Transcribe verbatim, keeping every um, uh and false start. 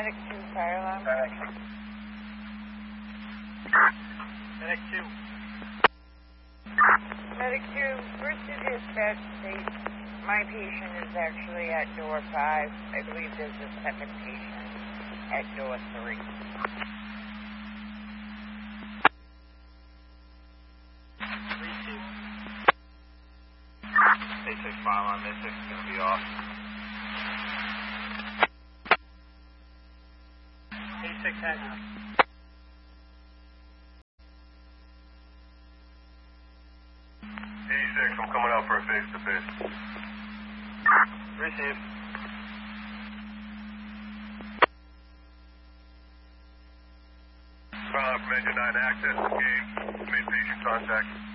Medic two, fire alarm. Medic two. Medic two. Medic two, first to dispatch state. My patient is actually at door five. I believe there's a second patient at door three. three two. A six file on this, six is going to be off. A six has it. eighty-six, I'm coming out for a face-to-face. Receive. File from Engine nine access, engage, made patient contact.